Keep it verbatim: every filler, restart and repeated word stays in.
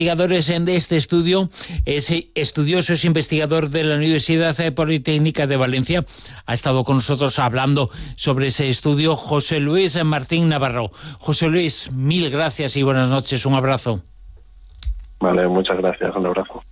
investigadores de este estudio, es estudioso, es investigador de la Universidad Politécnica de Valencia. Ha estado con nosotros hablando sobre ese estudio José Luis Martín Navarro. José Luis, mil gracias y buenas noches. Un abrazo. Vale, muchas gracias. Un abrazo.